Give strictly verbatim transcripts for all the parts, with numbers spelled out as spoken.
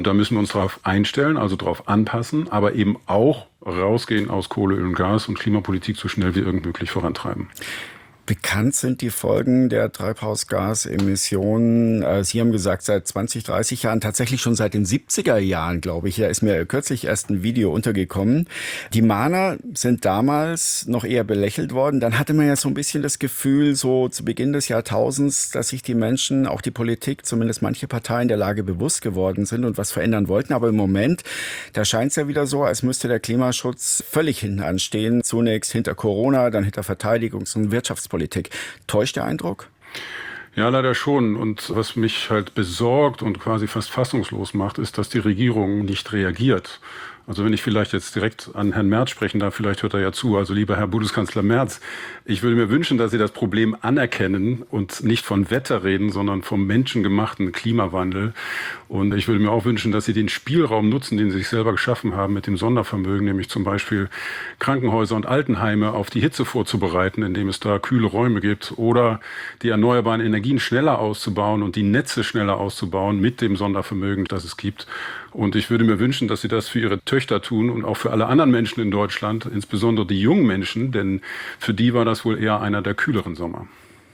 Da müssen wir uns darauf einstellen, also darauf anpassen, aber eben auch rausgehen aus Kohle, Öl und Gas und Klimapolitik so schnell wie irgend möglich vorantreiben. Bekannt sind die Folgen der Treibhausgasemissionen. Sie haben gesagt, seit zwanzig, dreißig Jahren, tatsächlich schon seit den siebziger Jahren, glaube ich. Da ist mir kürzlich erst ein Video untergekommen. Die Mahner sind damals noch eher belächelt worden. Dann hatte man ja so ein bisschen das Gefühl, so zu Beginn des Jahrtausends, dass sich die Menschen, auch die Politik, zumindest manche Parteien der Lage bewusst geworden sind und was verändern wollten. Aber im Moment, da scheint es ja wieder so, als müsste der Klimaschutz völlig hinten anstehen. Zunächst hinter Corona, dann hinter Verteidigungs- und Wirtschaftspolitik. Täuscht der Eindruck? Ja, leider schon. Und was mich halt besorgt und quasi fast fassungslos macht, ist, dass die Regierung nicht reagiert. Also wenn ich vielleicht jetzt direkt an Herrn Merz sprechen darf, vielleicht hört er ja zu. Also lieber Herr Bundeskanzler Merz, ich würde mir wünschen, dass Sie das Problem anerkennen und nicht von Wetter reden, sondern vom menschengemachten Klimawandel. Und ich würde mir auch wünschen, dass Sie den Spielraum nutzen, den Sie sich selber geschaffen haben mit dem Sondervermögen, nämlich zum Beispiel Krankenhäuser und Altenheime auf die Hitze vorzubereiten, indem es da kühle Räume gibt, oder die erneuerbaren Energien schneller auszubauen und die Netze schneller auszubauen mit dem Sondervermögen, das es gibt. Und ich würde mir wünschen, dass Sie das für Ihre Töchter tun und auch für alle anderen Menschen in Deutschland, insbesondere die jungen Menschen, denn für die war das wohl eher einer der kühleren Sommer.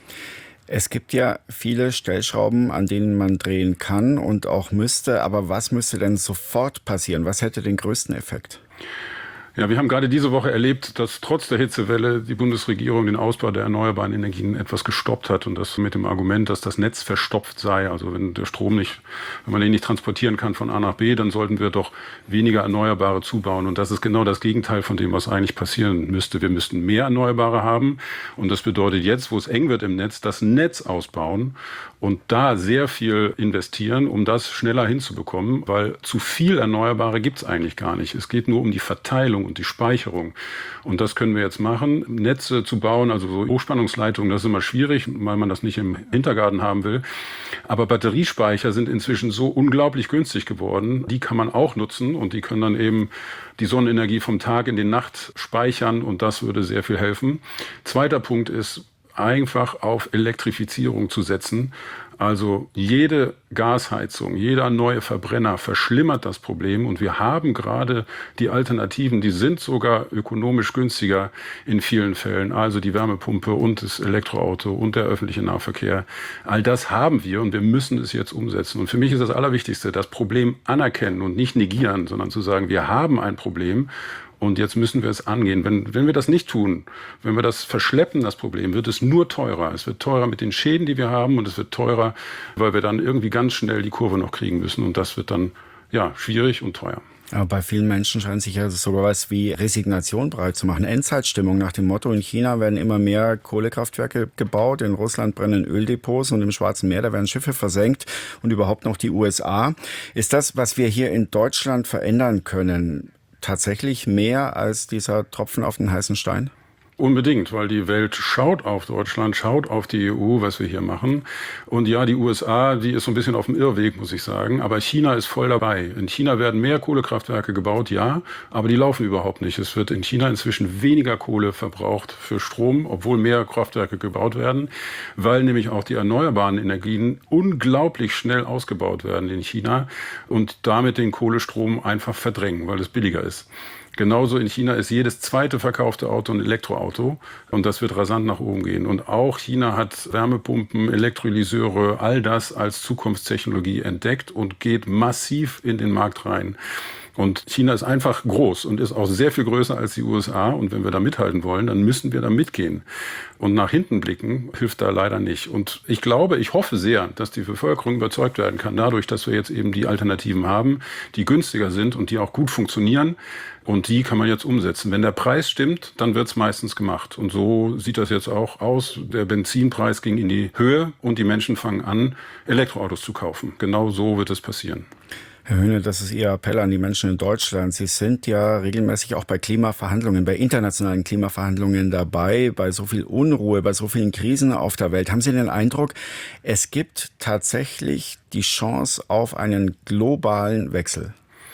Es gibt ja viele Stellschrauben, an denen man drehen kann und auch müsste. Aber was müsste denn sofort passieren? Was hätte den größten Effekt? Ja, wir haben gerade diese Woche erlebt, dass trotz der Hitzewelle die Bundesregierung den Ausbau der erneuerbaren Energien etwas gestoppt hat. Und das mit dem Argument, dass das Netz verstopft sei. Also wenn der Strom nicht, wenn man den nicht transportieren kann von A nach B, dann sollten wir doch weniger Erneuerbare zubauen. Und das ist genau das Gegenteil von dem, was eigentlich passieren müsste. Wir müssten mehr Erneuerbare haben. Und das bedeutet jetzt, wo es eng wird im Netz, das Netz ausbauen und da sehr viel investieren, um das schneller hinzubekommen. Weil zu viel Erneuerbare gibt es eigentlich gar nicht. Es geht nur um die Verteilung und die Speicherung. Und das können wir jetzt machen. Netze zu bauen, also so Hochspannungsleitungen, das ist immer schwierig, weil man das nicht im Hintergarten haben will. Aber Batteriespeicher sind inzwischen so unglaublich günstig geworden. Die kann man auch nutzen und die können dann eben die Sonnenenergie vom Tag in die Nacht speichern und das würde sehr viel helfen. Zweiter Punkt ist, einfach auf Elektrifizierung zu setzen. Also jede Gasheizung, jeder neue Verbrenner verschlimmert das Problem und wir haben gerade die Alternativen, die sind sogar ökonomisch günstiger in vielen Fällen. Also die Wärmepumpe und das Elektroauto und der öffentliche Nahverkehr. All das haben wir und wir müssen es jetzt umsetzen. Und für mich ist das Allerwichtigste, das Problem anerkennen und nicht negieren, sondern zu sagen, wir haben ein Problem. Und jetzt müssen wir es angehen. Wenn, wenn wir das nicht tun, wenn wir das verschleppen, das Problem, wird es nur teurer. Es wird teurer mit den Schäden, die wir haben und es wird teurer, weil wir dann irgendwie ganz schnell die Kurve noch kriegen müssen. Und das wird dann, ja, schwierig und teuer. Aber bei vielen Menschen scheint sich ja sogar was wie Resignation breit zu machen. Endzeitstimmung nach dem Motto, in China werden immer mehr Kohlekraftwerke gebaut, in Russland brennen Öldepots und im Schwarzen Meer, da werden Schiffe versenkt und überhaupt noch die U S A. Ist das, was wir hier in Deutschland verändern können, tatsächlich mehr als dieser Tropfen auf den heißen Stein? Unbedingt, weil die Welt schaut auf Deutschland, schaut auf die E U, was wir hier machen. Und ja, die U S A, die ist so ein bisschen auf dem Irrweg, muss ich sagen. Aber China ist voll dabei. In China werden mehr Kohlekraftwerke gebaut, ja, aber die laufen überhaupt nicht. Es wird in China inzwischen weniger Kohle verbraucht für Strom, obwohl mehr Kraftwerke gebaut werden, weil nämlich auch die erneuerbaren Energien unglaublich schnell ausgebaut werden in China und damit den Kohlestrom einfach verdrängen, weil es billiger ist. Genauso in China ist jedes zweite verkaufte Auto ein Elektroauto und das wird rasant nach oben gehen. Und auch China hat Wärmepumpen, Elektrolyseure, all das als Zukunftstechnologie entdeckt und geht massiv in den Markt rein. Und China ist einfach groß und ist auch sehr viel größer als die U S A. Und wenn wir da mithalten wollen, dann müssen wir da mitgehen. Und nach hinten blicken hilft da leider nicht. Und ich glaube, ich hoffe sehr, dass die Bevölkerung überzeugt werden kann, dadurch, dass wir jetzt eben die Alternativen haben, die günstiger sind und die auch gut funktionieren. Und die kann man jetzt umsetzen. Wenn der Preis stimmt, dann wird es meistens gemacht. Und so sieht das jetzt auch aus. Der Benzinpreis ging in die Höhe und die Menschen fangen an, Elektroautos zu kaufen. Genau so wird es passieren. Herr Höhne, das ist Ihr Appell an die Menschen in Deutschland. Sie sind ja regelmäßig auch bei Klimaverhandlungen, bei internationalen Klimaverhandlungen dabei, bei so viel Unruhe, bei so vielen Krisen auf der Welt. Haben Sie den Eindruck, es gibt tatsächlich die Chance auf einen globalen Wechsel?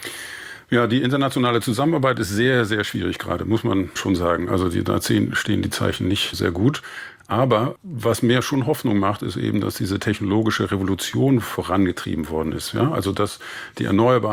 Ja, die internationale Zusammenarbeit ist sehr, sehr schwierig gerade, muss man schon sagen. Also die, da stehen die Zeichen nicht sehr gut. Aber was mir schon Hoffnung macht, ist eben, dass diese technologische Revolution vorangetrieben worden ist. Ja? Also dass die erneuerbaren